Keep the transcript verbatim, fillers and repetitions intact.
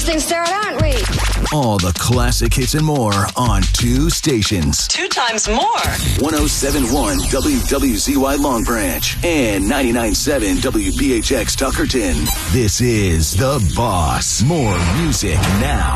things start, aren't we? All the classic hits and more on two stations. Two times more. one oh seven point one W W Z Y Long Branch and ninety-nine point seven W B H X Tuckerton. This is The Boss. More music now.